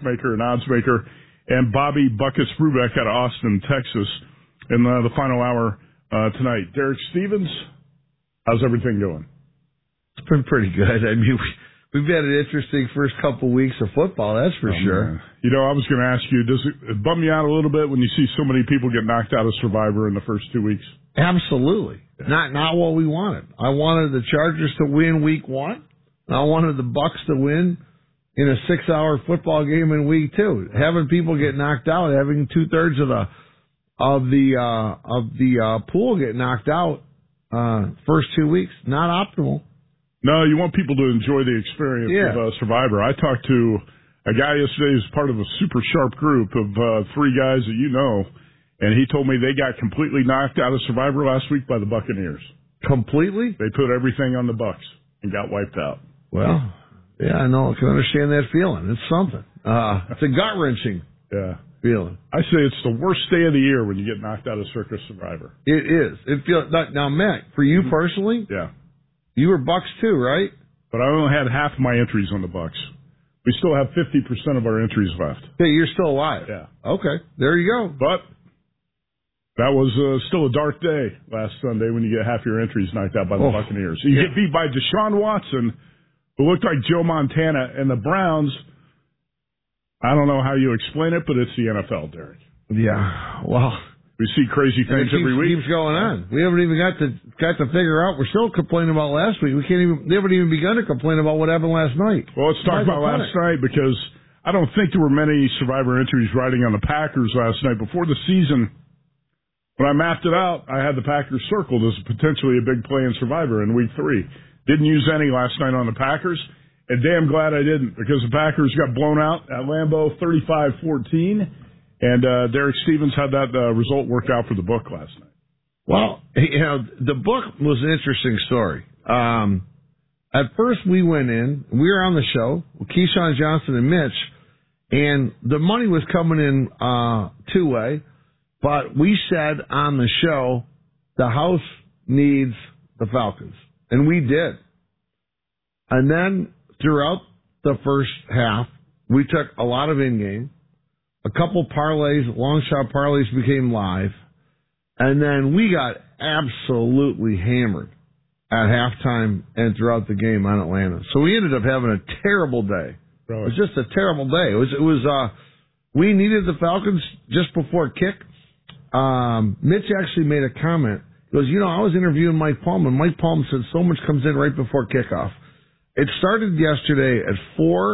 bookmaker and odds maker, and Bobby Buckets Brubeck out of Austin, Texas, in the final hour tonight. Derek Stevens, how's everything going? It's been pretty good. I mean, we've had an interesting first couple weeks of football, that's for sure. Man. You know, I was going to ask you, does it bum you out a little bit when you see so many people get knocked out of Survivor in the first 2 weeks? Absolutely. Yeah. Not what we wanted. I wanted the Chargers to win week 1, and I wanted the Bucks to win in a 6-hour football game in week 2. Having people get knocked out, having 2/3 of the pool get knocked out first 2 weeks, not optimal. No, you want people to enjoy the experience of Survivor. I talked to a guy yesterday who's part of a super sharp group of 3 guys that you know, and he told me they got completely knocked out of Survivor last week by the Buccaneers. Completely? They put everything on the Bucks and got wiped out. Well, yeah, I know. I can understand that feeling. It's something. It's a gut-wrenching feeling. I say it's the worst day of the year when you get knocked out of Circus Survivor. It is. It feels now, Matt, for you personally? Yeah. You were Bucks too, right? But I only had half of my entries on the Bucks. We still have 50% of our entries left. Hey, you're still alive. Yeah. Okay. There you go. But that was still a dark day last Sunday when you get half your entries knocked out by the Buccaneers. You get beat by Deshaun Watson, who looked like Joe Montana, and the Browns. I don't know how you explain it, but it's the NFL, Derek. Yeah. Well, we see crazy things every week. It keeps going on. We haven't even got to figure out. We're still complaining about last week. They haven't even begun to complain about what happened last night. Well, let's talk about last night, because I don't think there were many Survivor entries riding on the Packers last night. Before the season, when I mapped it out, I had the Packers circled as potentially a big play in Survivor in week 3. Didn't use any last night on the Packers, and damn glad I didn't, because the Packers got blown out at Lambeau 35-14. And Derek Stevens had that result worked out for the book last night. Well, the book was an interesting story. At first, we went in, we were on the show with Keyshawn Johnson and Mitch, and the money was coming in 2-way, but we said on the show, the house needs the Falcons, and we did. And then throughout the first half, we took a lot of in-game. A couple parlays, long shot parlays became live, and then we got absolutely hammered at halftime and throughout the game on Atlanta. So we ended up having a terrible day. Really? It was just a terrible day. It was. We needed the Falcons just before kick. Mitch actually made a comment. He goes, I was interviewing Mike Palm, and Mike Palm said so much comes in right before kickoff. It started yesterday at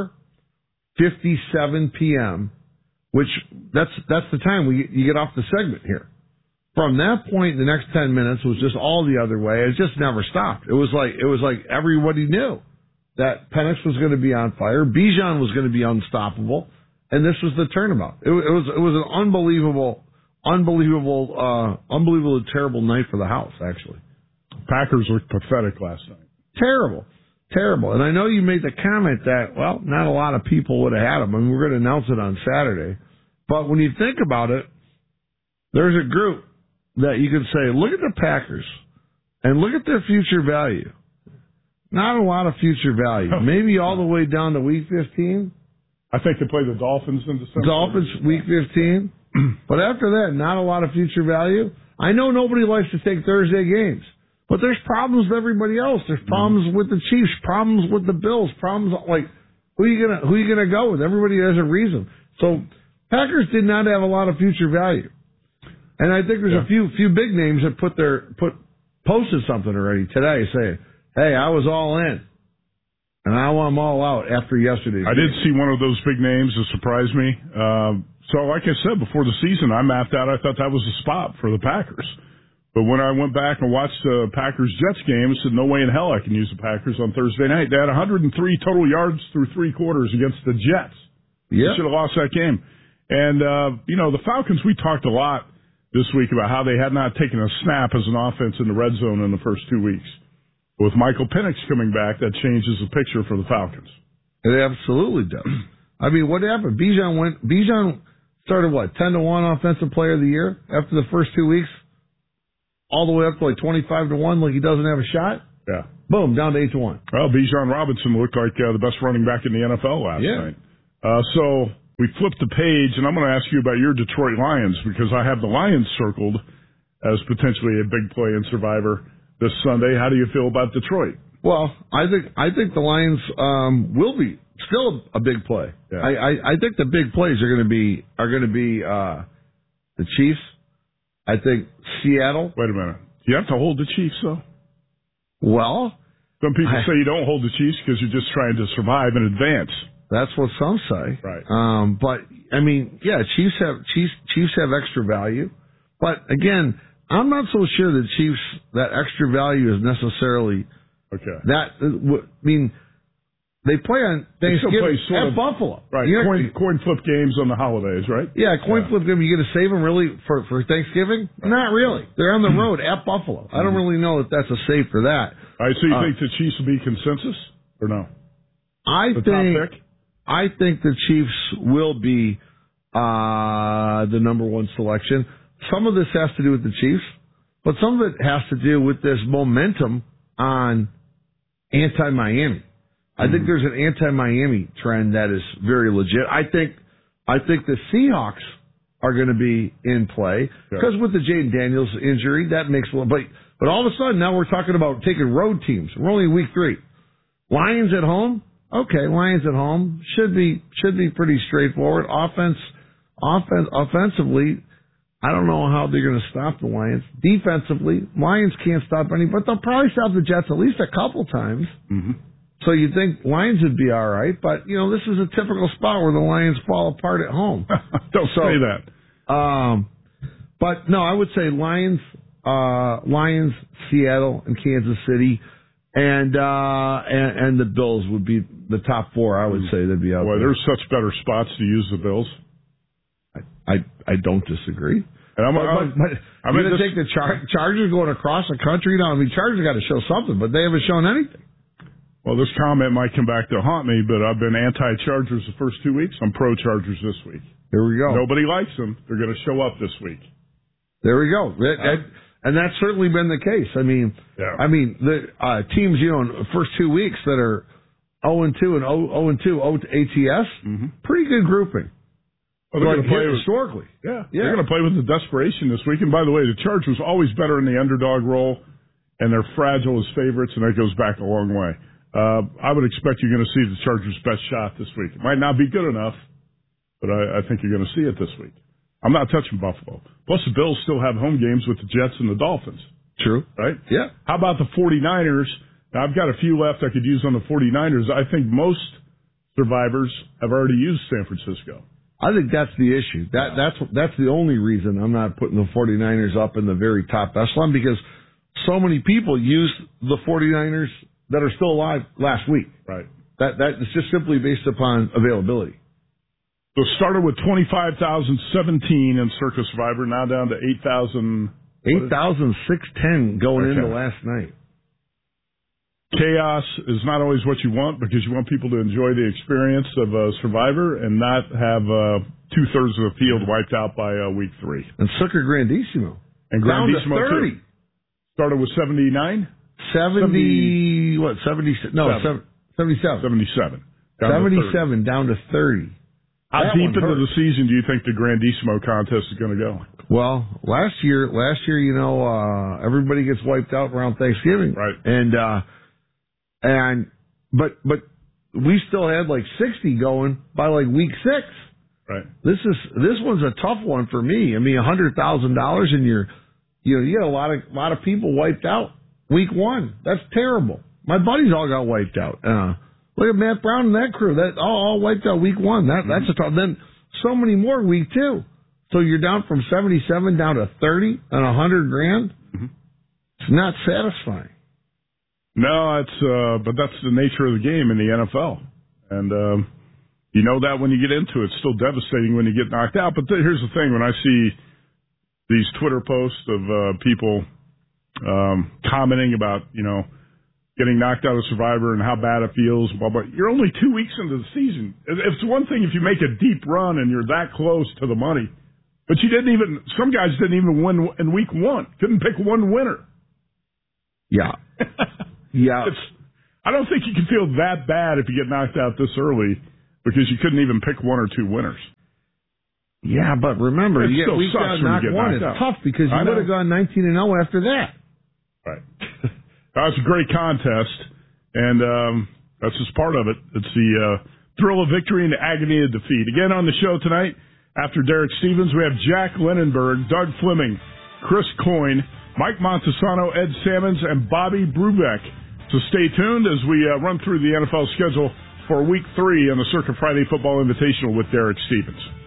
4:57 p.m., which that's the time you get off the segment here. From that point, the next 10 minutes was just all the other way. It just never stopped. It was like everybody knew that Penix was going to be on fire, Bijan was going to be unstoppable, and this was the turnabout. It was an unbelievable, terrible night for the house. Actually, Packers looked pathetic last night. Terrible. And I know you made the comment that, well, not a lot of people would have had them. I mean, we're going to announce it on Saturday. But when you think about it, there's a group that you could say, look at the Packers and look at their future value. Not a lot of future value. Maybe all the way down to week 15. I think they play the Dolphins in December. Dolphins, week 15. But after that, not a lot of future value. I know nobody likes to take Thursday games. But there's problems with everybody else. There's problems with the Chiefs, problems with the Bills, problems like who are you gonna go with? Everybody has a reason. So Packers did not have a lot of future value, and I think there's a few big names that posted something already today saying, "Hey, I was all in, and I want them all out after yesterday's I game." did see one of those big names that surprised me. So, like I said before the season, I mapped out. I thought that was a spot for the Packers. But when I went back and watched the Packers-Jets game, I said, no way in hell I can use the Packers on Thursday night. They had 103 total yards through 3 quarters against the Jets. Yeah. They should have lost that game. And, the Falcons, we talked a lot this week about how they had not taken a snap as an offense in the red zone in the first 2 weeks. With Michael Penix coming back, that changes the picture for the Falcons. It absolutely does. I mean, what happened? Bijan started, 10-1 offensive player of the year after the first 2 weeks? All the way up to 25-1, like he doesn't have a shot. Yeah. Boom, down to 8-1. Well, Bijan Robinson looked like the best running back in the NFL last night. So we flipped the page, and I'm going to ask you about your Detroit Lions because I have the Lions circled as potentially a big play in Survivor this Sunday. How do you feel about Detroit? Well, I think the Lions will be still a big play. Yeah. I think the big plays are going to be the Chiefs. I think Seattle. Wait a minute. Do you have to hold the Chiefs though? Well, some people say you don't hold the Chiefs because you're just trying to survive and advance. That's what some say. Right. But I mean, yeah, Chiefs have extra value. But again, I'm not so sure that Chiefs that extra value is necessarily okay. That I mean, they play on Thanksgiving at Buffalo. Right. Coin flip games on the holidays, right? Yeah, coin flip game. You going to save them really for Thanksgiving? Right. Not really. They're on the road at Buffalo. I don't really know if that's a save for that. All right. So you think the Chiefs will be consensus or no? I think the Chiefs will be the number one selection. Some of this has to do with the Chiefs, but some of it has to do with this momentum on anti-Miami. I think there's an anti-Miami trend that is very legit. I think the Seahawks are going to be in play because with the Jaden Daniels injury, that makes a little. But all of a sudden now we're talking about taking road teams. We're only in week 3. Lions at home. Okay, Lions at home should be pretty straightforward. Offensively, I don't know how they're going to stop the Lions. Defensively, Lions can't stop any, but they'll probably stop the Jets at least a couple times. Mm-hmm. So you'd think Lions would be all right, but this is a typical spot where the Lions fall apart at home. Don't say that. But no, I would say Lions, Seattle, and Kansas City. And the Bills would be the top 4. I would say they'd be out there. There's such better spots to use the Bills. I don't disagree. And I'm going to take the Chargers going across the country now. I mean, Chargers got to show something, but they haven't shown anything. Well, this comment might come back to haunt me, but I've been anti-Chargers the first 2 weeks. I'm pro-Chargers this week. Here we go. Nobody likes them. They're going to show up this week. There we go. And that's certainly been the case. I mean, the teams, in the first 2 weeks that are 0-2 and 0-2 ATS, pretty good grouping. Well, they're going to play historically. Yeah. They're going to play with the desperation this week. And by the way, the Chargers always better in the underdog role, and they're fragile as favorites, and that goes back a long way. I would expect you're going to see the Chargers' best shot this week. It might not be good enough, but I think you're going to see it this week. I'm not touching Buffalo. Plus, the Bills still have home games with the Jets and the Dolphins. True. Right? Yeah. How about the 49ers? Now, I've got a few left I could use on the 49ers. I think most survivors have already used San Francisco. I think that's the issue. That's the only reason I'm not putting the 49ers up in the very top echelon, because so many people used the 49ers that are still alive last week. Right. That is just simply based upon availability. So started with 25,017 in Circa Survivor, now down to 8,000. 8,610 going into last night. Chaos is not always what you want, because you want people to enjoy the experience of Survivor and not have 2/3 of the field wiped out by week 3. And Circa Grandissimo. And Grandissimo down to 30. Too. Started with 79? 70, what, 70, no, 77. 77. 77 down to 30. How deep into the season do you think the Grandissimo contest is going to go? Well, last year, everybody gets wiped out around Thanksgiving. Right. But we still had like 60 going by like week 6. Right. This one's a tough one for me. I mean, $100,000 and you got a lot of people wiped out week 1. That's terrible. My buddies all got wiped out. Look at Matt Brown and that crew. That all wiped out week 1. That's a tough. Then so many more week 2. So you're down from 77 down to 30 and $100,000. Mm-hmm. It's not satisfying. No, but that's the nature of the game in the NFL, and you know that when you get into it. It's still devastating when you get knocked out. But here's the thing: when I see these Twitter posts of people commenting about getting knocked out of Survivor and how bad it feels, blah blah. You're only 2 weeks into the season. It's one thing if you make a deep run and you're that close to the money, but you didn't even. Some guys didn't even win in week 1. Couldn't pick one winner. Yeah. Yeah. I don't think you can feel that bad if you get knocked out this early. because you couldn't even pick one or two winners. Yeah, but remember, It you still get week sucks out, when you knock get one. knocked It's out. tough because you I know. would have gone 19-0 after that. Right. That was a great contest, and that's just part of it. It's the thrill of victory and the agony of defeat. Again on the show tonight, after Derek Stevens, we have Jack Linenberg, Doug Fleming, Chris Coyne, Mike Montesano, Ed Sammons, and Bobby Brubeck. So stay tuned as we run through the NFL schedule for Week 3 on the Circa Friday Football Invitational with Derek Stevens.